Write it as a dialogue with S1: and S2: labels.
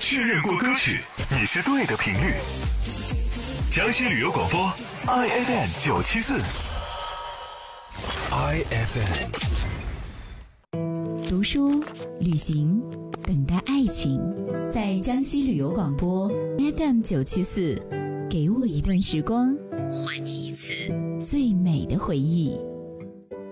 S1: 确认过歌曲，你是对的频率。江西旅游广播 IFM 974 IFM。
S2: 读书、旅行、等待爱情，在江西旅游广播 FM 974，给我一段时光，还你一次最美的回忆。